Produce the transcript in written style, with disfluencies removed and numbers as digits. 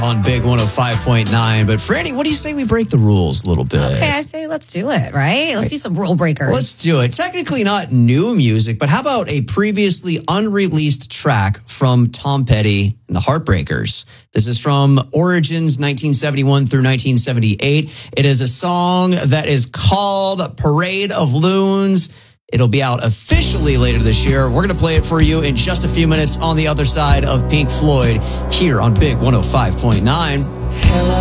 on Big 105.9. But Franny, what do you say we break the rules a little bit? Okay, I say let's do it, right? Let's be some rule breakers. Let's do it. Technically not new music, but how about a previously unreleased track from Tom Petty and the Heartbreakers? This is from Origins 1971 through 1978. It is a song that is called Parade of Loons. It'll be out officially later this year. We're going to play it for you in just a few minutes on the other side of Pink Floyd here on Big 105.9.